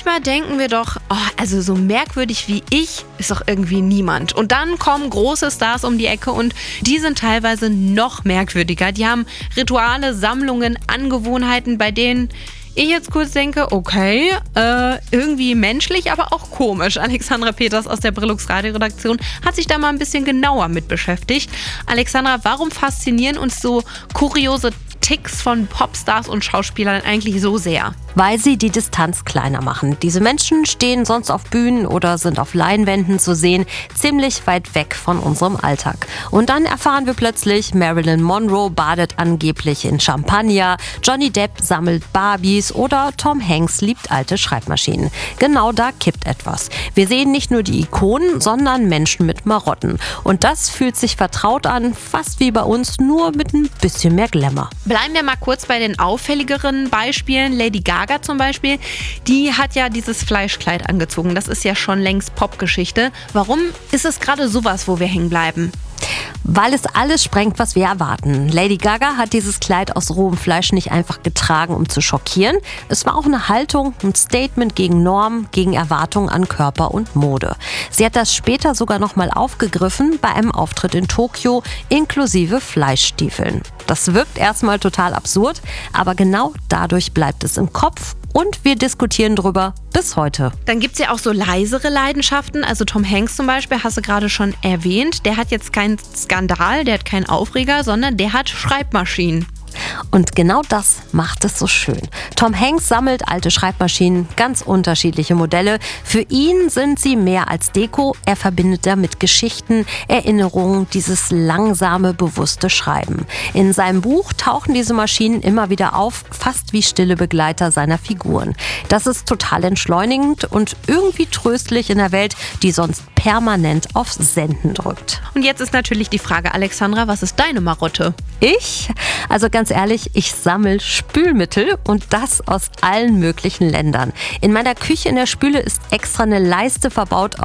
manchmal denken wir doch, also so merkwürdig wie ich ist doch irgendwie niemand. Und dann kommen große Stars um die Ecke und die sind teilweise noch merkwürdiger. Die haben Rituale, Sammlungen, Angewohnheiten, bei denen ich jetzt kurz denke, okay, irgendwie menschlich, aber auch komisch. Alexandra Peters aus der Brillux Radioredaktion hat sich da mal ein bisschen genauer mit beschäftigt. Alexandra, warum faszinieren uns so kuriose Ticks von Popstars und Schauspielern eigentlich so sehr? Weil sie die Distanz kleiner machen. Diese Menschen stehen sonst auf Bühnen oder sind auf Leinwänden zu sehen, ziemlich weit weg von unserem Alltag. Und dann erfahren wir plötzlich, Marilyn Monroe badet angeblich in Champagner, Johnny Depp sammelt Barbies oder Tom Hanks liebt alte Schreibmaschinen. Genau da kippt etwas. Wir sehen nicht nur die Ikonen, sondern Menschen mit Marotten. Und das fühlt sich vertraut an, fast wie bei uns, nur mit ein bisschen mehr Glamour. Bleiben wir mal kurz bei den auffälligeren Beispielen. Lady Gaga zum Beispiel, die hat ja dieses Fleischkleid angezogen. Das ist ja schon längst Popgeschichte. Warum ist es gerade sowas, wo wir hängen bleiben? Weil es alles sprengt, was wir erwarten. Lady Gaga hat dieses Kleid aus rohem Fleisch nicht einfach getragen, um zu schockieren. Es war auch eine Haltung, ein Statement gegen Normen, gegen Erwartungen an Körper und Mode. Sie hat das später sogar nochmal aufgegriffen bei einem Auftritt in Tokio, inklusive Fleischstiefeln. Das wirkt erstmal total absurd, aber genau dadurch bleibt es im Kopf. Und wir diskutieren drüber bis heute. Dann gibt es ja auch so leisere Leidenschaften. Also Tom Hanks zum Beispiel, hast du gerade schon erwähnt. Der hat jetzt keinen Skandal, der hat keinen Aufreger, sondern der hat Schreibmaschinen. Und genau das macht es so schön. Tom Hanks sammelt alte Schreibmaschinen, ganz unterschiedliche Modelle. Für ihn sind sie mehr als Deko. Er verbindet damit Geschichten, Erinnerungen, dieses langsame, bewusste Schreiben. In seinem Buch tauchen diese Maschinen immer wieder auf, fast wie stille Begleiter seiner Figuren. Das ist total entschleunigend und irgendwie tröstlich in der Welt, die sonst permanent auf Senden drückt. Und jetzt ist natürlich die Frage, Alexandra, was ist deine Marotte? Also ganz ehrlich, ich sammle Spülmittel und das aus allen möglichen Ländern. In meiner Küche in der Spüle ist extra eine Leiste verbaut,